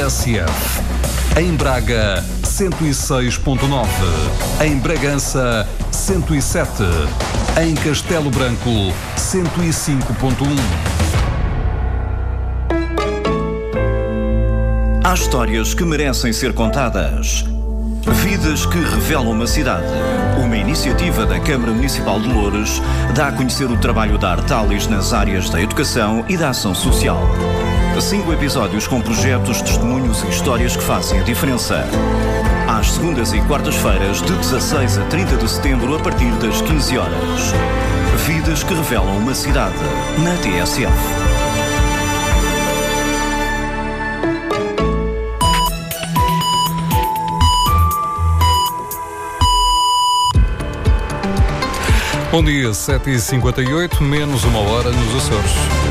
TSF. Em Braga, 106.9. Em Bragança, 107. Em Castelo Branco, 105.1. Há histórias que merecem ser contadas. Vidas que revelam uma cidade. Uma iniciativa da Câmara Municipal de Loures dá a conhecer o trabalho da Artalis nas áreas da educação e da ação social. 5 episódios com projetos, testemunhos e histórias que fazem a diferença. Às segundas e quartas-feiras, de 16 a 30 de setembro, a partir das 15 horas. Vidas que revelam uma cidade, na TSF. Bom dia, 7h58, menos uma hora nos Açores.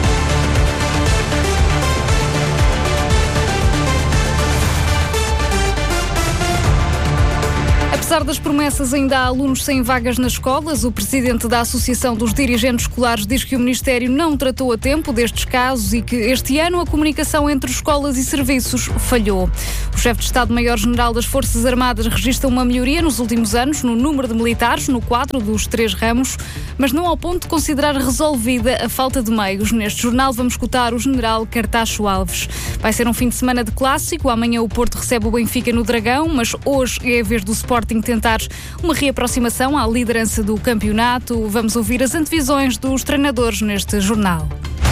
Apesar das promessas, ainda há alunos sem vagas nas escolas. O presidente da Associação dos Dirigentes Escolares diz que o Ministério não tratou a tempo destes casos e que este ano a comunicação entre escolas e serviços falhou. O chefe de Estado-Maior-General das Forças Armadas registra uma melhoria nos últimos anos no número de militares no quadro dos 3 ramos, mas não ao ponto de considerar resolvida a falta de meios. Neste jornal vamos escutar o general Cartacho Alves. Vai ser um fim de semana de clássico. Amanhã o Porto recebe o Benfica no Dragão, mas hoje é a vez do Sporting tentar uma reaproximação à liderança do campeonato. Vamos ouvir as antevisões dos treinadores neste jornal.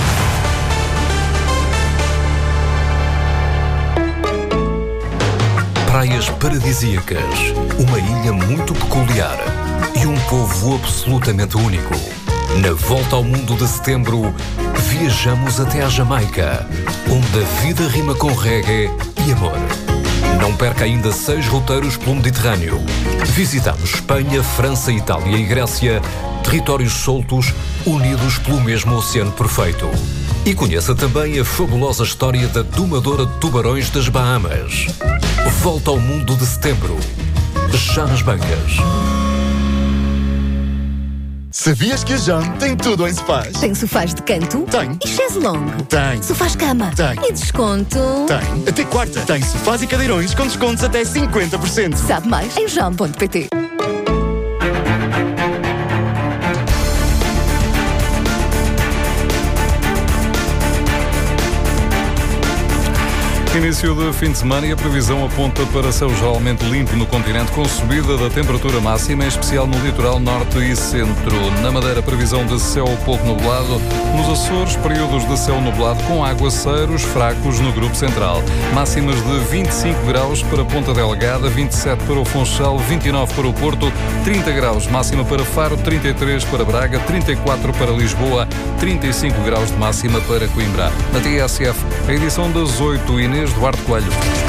Praias paradisíacas, uma ilha muito peculiar e um povo absolutamente único. Na volta ao mundo de setembro, viajamos até à Jamaica, onde a vida rima com reggae e amor. Não perca ainda 6 roteiros pelo Mediterrâneo. Visitamos Espanha, França, Itália e Grécia, territórios soltos, unidos pelo mesmo oceano perfeito. E conheça também a fabulosa história da domadora de tubarões das Bahamas. Volta ao mundo de setembro, já nas bancas. Sabias que a JAM tem tudo em sofás? Tem sofás de canto? Tem. E chaise longue? Tem. Sofás cama? Tem. E desconto? Tem. Até quarta. Tem sofás e cadeirões com descontos até 50%. Sabe mais em jam.pt. Início de fim de semana e a previsão aponta para céu geralmente limpo no continente, com subida da temperatura máxima, em especial no litoral norte e centro. Na Madeira, previsão de céu pouco nublado. Nos Açores, períodos de céu nublado com aguaceiros fracos no grupo central. Máximas de 25 graus para Ponta Delgada, 27 para o Funchal, 29 para o Porto, 30 graus máxima para Faro, 33 para Braga, 34 para Lisboa, 35 graus de máxima para Coimbra. Na TSF, a edição das 8, Inês Duarte Coelho.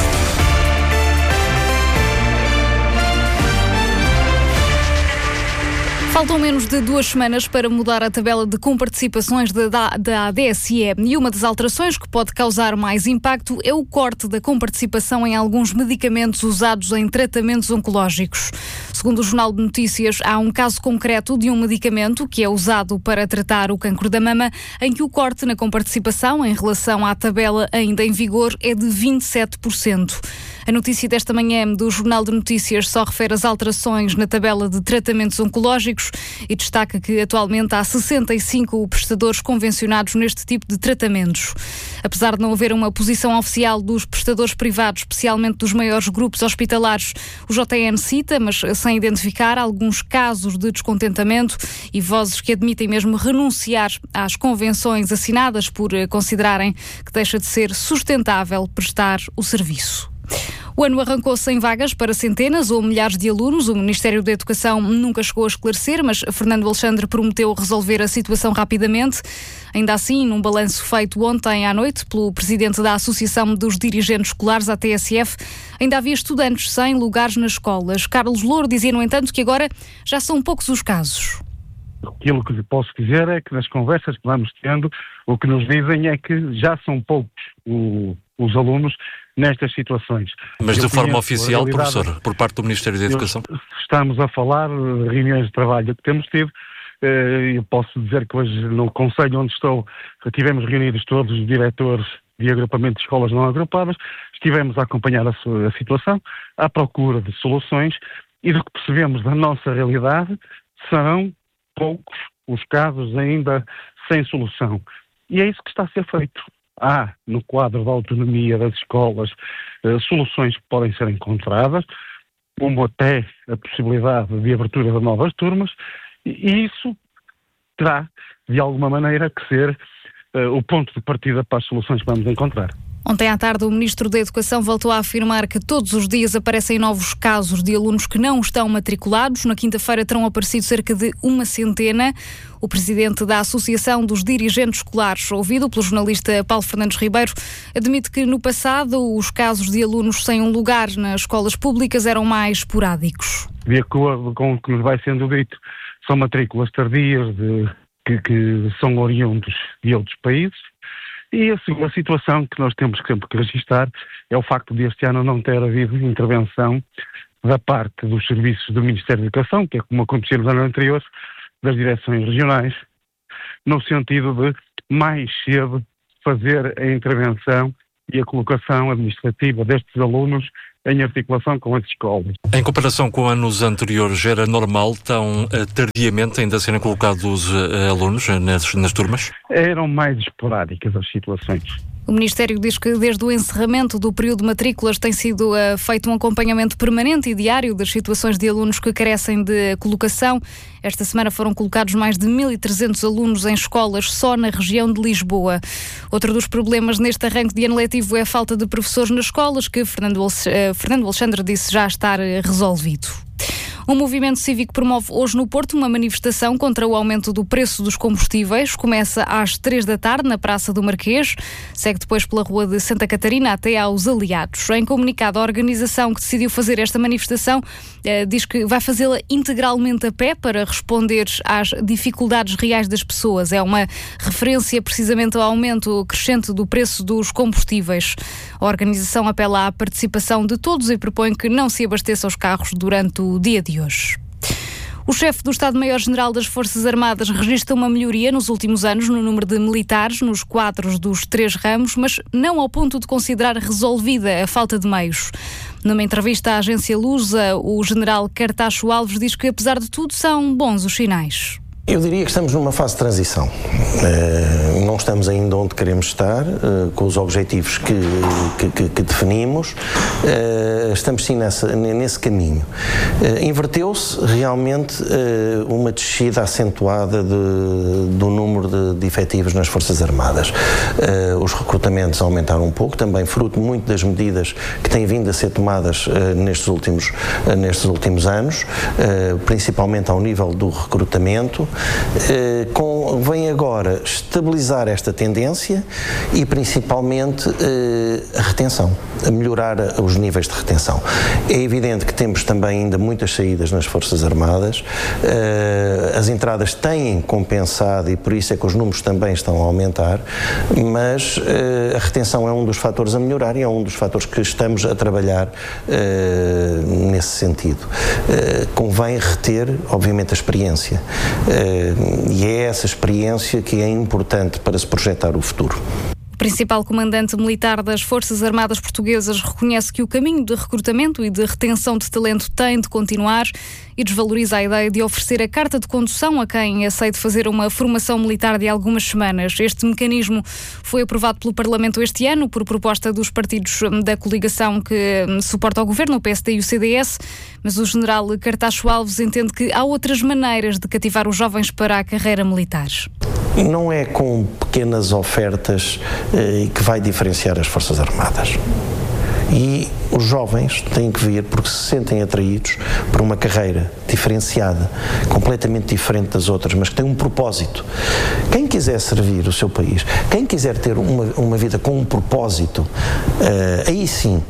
Faltam menos de 2 semanas para mudar a tabela de comparticipações da ADSE e uma das alterações que pode causar mais impacto é o corte da comparticipação em alguns medicamentos usados em tratamentos oncológicos. Segundo o Jornal de Notícias, há um caso concreto de um medicamento que é usado para tratar o cancro da mama, em que o corte na comparticipação em relação à tabela ainda em vigor é de 27%. A notícia desta manhã do Jornal de Notícias só refere as alterações na tabela de tratamentos oncológicos e destaca que atualmente há 65 prestadores convencionados neste tipo de tratamentos. Apesar de não haver uma posição oficial dos prestadores privados, especialmente dos maiores grupos hospitalares, o JN cita, mas sem identificar, alguns casos de descontentamento e vozes que admitem mesmo renunciar às convenções assinadas por considerarem que deixa de ser sustentável prestar o serviço. O ano arrancou sem vagas para centenas ou milhares de alunos. O Ministério da Educação nunca chegou a esclarecer, mas Fernando Alexandre prometeu resolver a situação rapidamente. Ainda assim, num balanço feito ontem à noite pelo presidente da Associação dos Dirigentes Escolares, a TSF, ainda havia estudantes sem lugares nas escolas. Carlos Louro dizia, no entanto, que agora já são poucos os casos. Aquilo que lhe posso dizer é que nas conversas que vamos tendo, o que nos dizem é que já são poucos os alunos nestas situações. Mas de forma oficial, professor, por parte do Ministério da Educação? Estamos a falar de reuniões de trabalho que temos tido. Eu posso dizer que hoje no Conselho onde estou tivemos reunidos todos os diretores de agrupamento de escolas não agrupadas, estivemos a acompanhar a situação, à procura de soluções, e do que percebemos da nossa realidade, são poucos os casos ainda sem solução. E é isso que está a ser feito. Há, no quadro da autonomia das escolas, soluções que podem ser encontradas, como até a possibilidade de abertura de novas turmas, e isso terá, de alguma maneira, que ser o ponto de partida para as soluções que vamos encontrar. Ontem à tarde, o Ministro da Educação voltou a afirmar que todos os dias aparecem novos casos de alunos que não estão matriculados. Na quinta-feira terão aparecido cerca de 100. O Presidente da Associação dos Dirigentes Escolares, ouvido pelo jornalista Paulo Fernandes Ribeiro, admite que no passado os casos de alunos sem um lugar nas escolas públicas eram mais esporádicos. De acordo com o que nos vai sendo dito, são matrículas tardias que são oriundos de outros países. E a segunda situação que nós temos sempre que registrar é o facto de este ano não ter havido intervenção da parte dos serviços do Ministério da Educação, que é como aconteceu nos anos anteriores, das direções regionais, no sentido de mais cedo fazer a intervenção e a colocação administrativa destes alunos em articulação com as escolas. Em comparação com anos anteriores, era normal tão tardiamente ainda serem colocados alunos nas turmas? Eram mais esporádicas as situações. O Ministério diz que desde o encerramento do período de matrículas tem sido feito um acompanhamento permanente e diário das situações de alunos que carecem de colocação. Esta semana foram colocados mais de 1.300 alunos em escolas só na região de Lisboa. Outro dos problemas neste arranque de ano letivo é a falta de professores nas escolas, que Fernando Alexandre disse já estar resolvido. Um movimento cívico promove hoje no Porto uma manifestação contra o aumento do preço dos combustíveis. Começa às 15h na Praça do Marquês, segue depois pela Rua de Santa Catarina até aos Aliados. Em comunicado, a organização que decidiu fazer esta manifestação diz que vai fazê-la integralmente a pé para responder às dificuldades reais das pessoas. É uma referência precisamente ao aumento crescente do preço dos combustíveis. A organização apela à participação de todos e propõe que não se abasteça os carros durante o dia de hoje. O chefe do Estado-Maior-General das Forças Armadas registra uma melhoria nos últimos anos no número de militares nos quadros dos 3 ramos, mas não ao ponto de considerar resolvida a falta de meios. Numa entrevista à agência Lusa, o general Cartacho Alves diz que, apesar de tudo, são bons os sinais. Eu diria que estamos numa fase de transição. Não estamos ainda onde queremos estar, com os objetivos que definimos. Estamos sim nesse caminho. Inverteu-se realmente uma descida acentuada do número de efetivos nas Forças Armadas. Os recrutamentos aumentaram um pouco, também fruto muito das medidas que têm vindo a ser tomadas nestes últimos anos, principalmente ao nível do recrutamento. Convém agora estabilizar esta tendência e principalmente a retenção, a melhorar os níveis de retenção. É evidente que temos também ainda muitas saídas nas Forças Armadas, as entradas têm compensado e por isso é que os números também estão a aumentar, mas a retenção é um dos fatores a melhorar e é um dos fatores que estamos a trabalhar nesse sentido. Convém reter, obviamente, a experiência. E é essa experiência que é importante para se projetar o futuro. O principal comandante militar das Forças Armadas Portuguesas reconhece que o caminho de recrutamento e de retenção de talento tem de continuar e desvaloriza a ideia de oferecer a carta de condução a quem aceite fazer uma formação militar de algumas semanas. Este mecanismo foi aprovado pelo Parlamento este ano por proposta dos partidos da coligação que suporta o governo, o PSD e o CDS, mas o general Cartacho Alves entende que há outras maneiras de cativar os jovens para a carreira militar. Não é com pequenas ofertas que vai diferenciar as Forças Armadas. E os jovens têm que vir porque se sentem atraídos por uma carreira diferenciada, completamente diferente das outras, mas que tem um propósito. Quem quiser servir o seu país, quem quiser ter uma vida com um propósito, aí sim,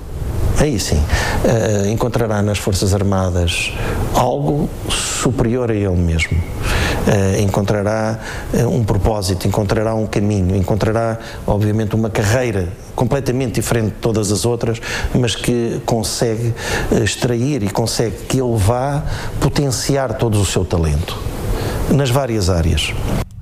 encontrará nas Forças Armadas algo superior a ele mesmo. Encontrará um propósito, encontrará um caminho, encontrará, obviamente, uma carreira completamente diferente de todas as outras, mas que consegue extrair e consegue que ele vá potenciar todo o seu talento, nas várias áreas.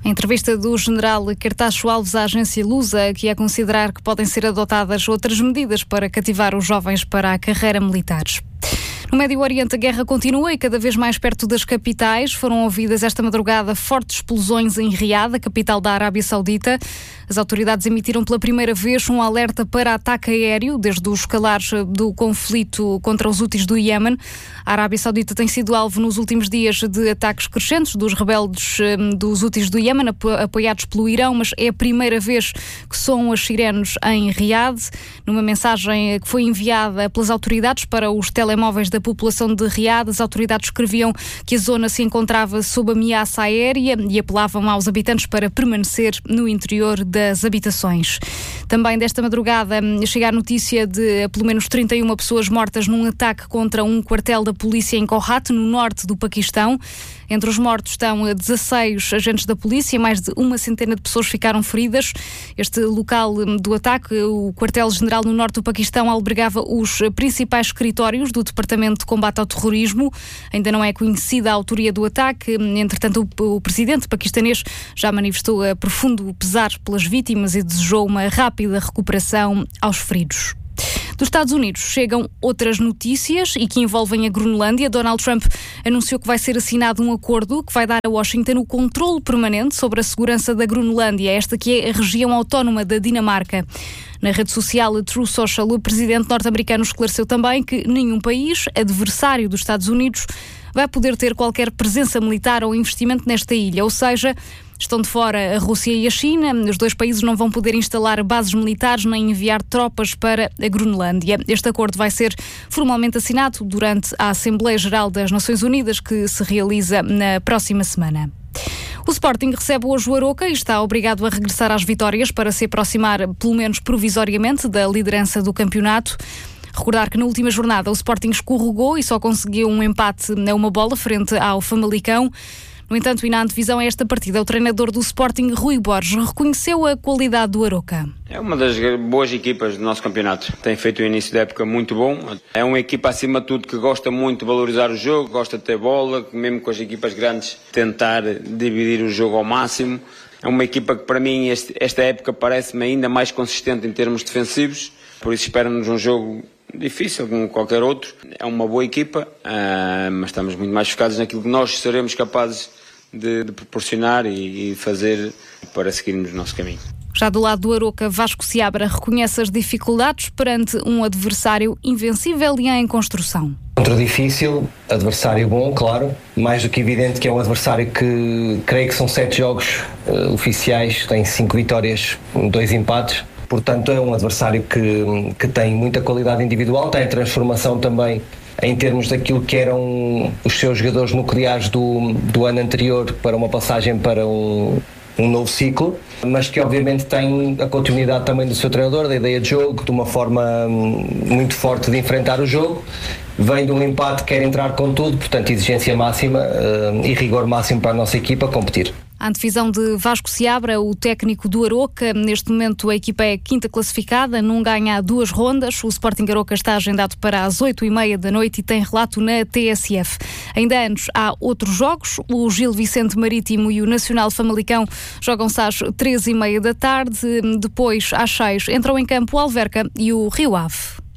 A entrevista do general Cartacho Alves à agência Lusa, que é considerar que podem ser adotadas outras medidas para cativar os jovens para a carreira militar. No Médio Oriente, a guerra continua e cada vez mais perto das capitais. Foram ouvidas esta madrugada fortes explosões em Riad, a capital da Arábia Saudita. As autoridades emitiram pela primeira vez um alerta para ataque aéreo, desde o escalar do conflito contra os Houthis do Iémen. A Arábia Saudita tem sido alvo nos últimos dias de ataques crescentes dos rebeldes dos Houthis do Iémen, apoiados pelo Irão, mas é a primeira vez que soam as sirenes em Riad. Numa mensagem que foi enviada pelas autoridades para os telemóveis da população de Riad, as autoridades escreviam que a zona se encontrava sob ameaça aérea e apelavam aos habitantes para permanecer no interior das habitações. Também desta madrugada chega a notícia de pelo menos 31 pessoas mortas num ataque contra um quartel da polícia em Kohat, no norte do Paquistão. Entre os mortos estão 16 agentes da polícia, mais de uma centena de pessoas ficaram feridas. Este local do ataque, o quartel-general no norte do Paquistão, albergava os principais escritórios do Departamento de Combate ao Terrorismo. Ainda não é conhecida a autoria do ataque. Entretanto, o presidente paquistanês já manifestou profundo pesar pelas vítimas e desejou uma rápida recuperação aos feridos. Dos Estados Unidos chegam outras notícias e que envolvem a Groenlândia. Donald Trump anunciou que vai ser assinado um acordo que vai dar a Washington o controle permanente sobre a segurança da Groenlândia, esta que é a região autónoma da Dinamarca. Na rede social True Social, o presidente norte-americano esclareceu também que nenhum país adversário dos Estados Unidos vai poder ter qualquer presença militar ou investimento nesta ilha, ou seja, estão de fora a Rússia e a China. Os dois países não vão poder instalar bases militares nem enviar tropas para a Groenlândia. Este acordo vai ser formalmente assinado durante a Assembleia Geral das Nações Unidas, que se realiza na próxima semana. O Sporting recebe hoje o Aroca e está obrigado a regressar às vitórias para se aproximar, pelo menos provisoriamente, da liderança do campeonato. Recordar que na última jornada o Sporting escorregou e só conseguiu um empate a uma bola frente ao Famalicão. No entanto, e na antevisão a esta partida, o treinador do Sporting, Rui Borges, reconheceu a qualidade do Aroca. É uma das boas equipas do nosso campeonato. Tem feito o início da época muito bom. É uma equipa, acima de tudo, que gosta muito de valorizar o jogo, gosta de ter bola, mesmo com as equipas grandes, tentar dividir o jogo ao máximo. É uma equipa que, para mim, esta época parece-me ainda mais consistente em termos defensivos. Por isso, espera-nos um jogo difícil, como qualquer outro. É uma boa equipa, mas estamos muito mais focados naquilo que nós seremos capazes de proporcionar e fazer para seguirmos o nosso caminho. Já do lado do Aroca, Vasco Seabra reconhece as dificuldades perante um adversário invencível e em construção. Contra difícil, adversário bom, claro. Mais do que evidente que é um adversário que creio que são 7 jogos oficiais, tem 5 vitórias, 2 empates. Portanto, é um adversário que tem muita qualidade individual, tem a transformação também em termos daquilo que eram os seus jogadores nucleares do ano anterior para uma passagem para um novo ciclo, mas que obviamente tem a continuidade também do seu treinador, da ideia de jogo, de uma forma muito forte de enfrentar o jogo. Vem de um empate, quer entrar com tudo, portanto exigência máxima e rigor máximo para a nossa equipa competir. A antevisão de Vasco Seabra, o técnico do Aroca. Neste momento a equipa é quinta classificada, não ganha 2 rondas. O Sporting Aroca está agendado para as 8h30 da noite e tem relato na TSF. Ainda antes há outros jogos. O Gil Vicente Marítimo e o Nacional Famalicão jogam-se às 13h30 da tarde. Depois, às 6, entram em campo o Alverca e o Rio Ave.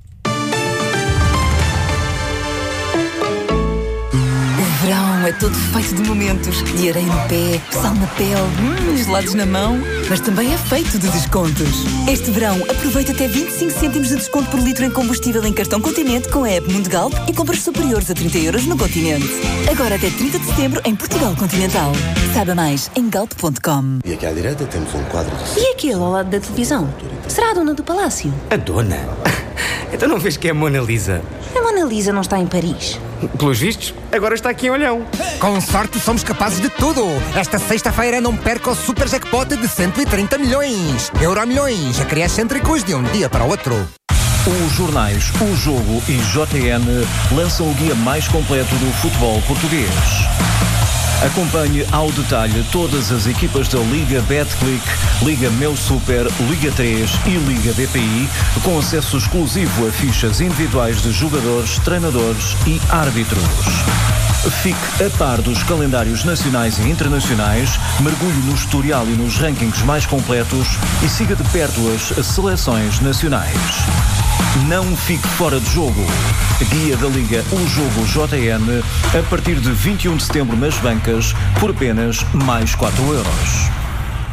O verão é todo feito de momentos, de areia no pé, sal na pele, gelados na mão, mas também é feito de descontos. Este verão, aproveita até 25 cêntimos de desconto por litro em combustível em cartão Continente com a app Mundigalp e compras superiores a 30 € no Continente. Agora até 30 de setembro em Portugal Continental. Saiba mais em galp.com. E aqui à direita temos um quadro de... E aquele ao lado da televisão? Será a dona do palácio? A dona? Então não vês que é a Mona Lisa? A Mona Lisa não está em Paris. Pelos vistos, agora está aqui em Olhão. Com sorte somos capazes de tudo. Esta sexta-feira não perca o super jackpot de 130 milhões. Euromilhões, a criar excêntricos de um dia para o outro. Os jornais O Jogo e JN lançam o guia mais completo do futebol português. Acompanhe ao detalhe todas as equipas da Liga Betclic, Liga Meu Super, Liga 3 e Liga BPI, com acesso exclusivo a fichas individuais de jogadores, treinadores e árbitros. Fique a par dos calendários nacionais e internacionais, mergulhe no historial e nos rankings mais completos e siga de perto as seleções nacionais. Não fique fora de jogo. Guia da Liga O Jogo JN a partir de 21 de setembro nas bancas por apenas mais 4 euros.